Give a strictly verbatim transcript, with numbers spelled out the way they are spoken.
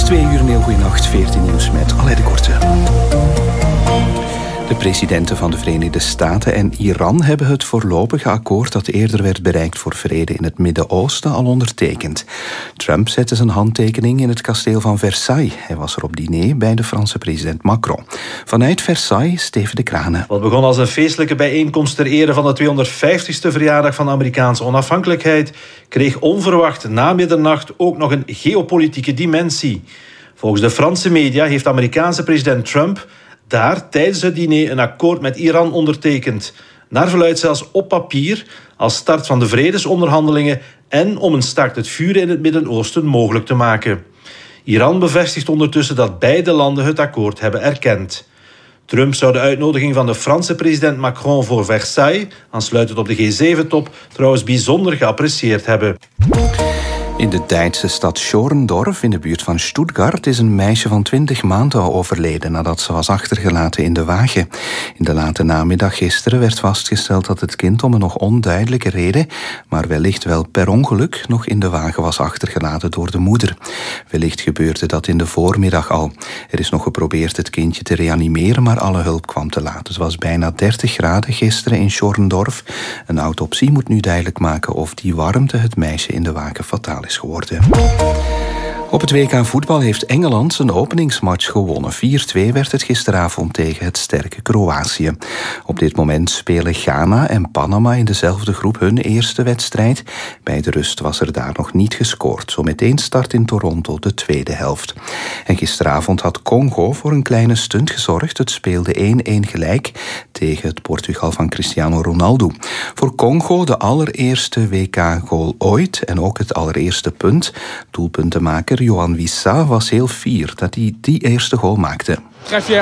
twee uur een heel goede nacht, veertien nieuws met Aleid de Korte. De presidenten van de Verenigde Staten en Iran hebben het voorlopige akkoord dat eerder werd bereikt voor vrede in het Midden-Oosten al ondertekend. Trump zette zijn handtekening in het kasteel van Versailles. Hij was er op diner bij de Franse president Macron. Vanuit Versailles, Steven de Kranen. Wat begon als een feestelijke bijeenkomst ter ere van de tweehonderdvijftigste verjaardag van de Amerikaanse onafhankelijkheid, kreeg onverwacht na middernacht ook nog een geopolitieke dimensie. Volgens de Franse media heeft de Amerikaanse president Trump daar tijdens het diner een akkoord met Iran ondertekend. Naar verluidt zelfs op papier als start van de vredesonderhandelingen en om een staakt het vuren in het Midden-Oosten mogelijk te maken. Iran bevestigt ondertussen dat beide landen het akkoord hebben erkend. Trump zou de uitnodiging van de Franse president Macron voor Versailles, aansluitend op de G zeven top, trouwens bijzonder geapprecieerd hebben. In de Duitse stad Schorndorf, in de buurt van Stuttgart, is een meisje van twintig maanden overleden nadat ze was achtergelaten in de wagen. In de late namiddag gisteren werd vastgesteld dat het kind om een nog onduidelijke reden, maar wellicht wel per ongeluk, nog in de wagen was achtergelaten door de moeder. Wellicht gebeurde dat in de voormiddag al. Er is nog geprobeerd het kindje te reanimeren, maar alle hulp kwam te laat. Het was bijna dertig graden gisteren in Schorndorf. Een autopsie moet nu duidelijk maken of die warmte het meisje in de wagen fataal is geworden. Op het W K voetbal heeft Engeland zijn openingsmatch gewonnen. vier twee werd het gisteravond tegen het sterke Kroatië. Op dit moment spelen Ghana en Panama in dezelfde groep hun eerste wedstrijd. Bij de rust was er daar nog niet gescoord. Zometeen start in Toronto de tweede helft. En gisteravond had Congo voor een kleine stunt gezorgd. Het speelde één-één gelijk tegen het Portugal van Cristiano Ronaldo. Voor Congo de allereerste W K-goal ooit en ook het allereerste punt. Doelpuntenmaker Johan Wissa was heel fier dat hij die eerste goal maakte.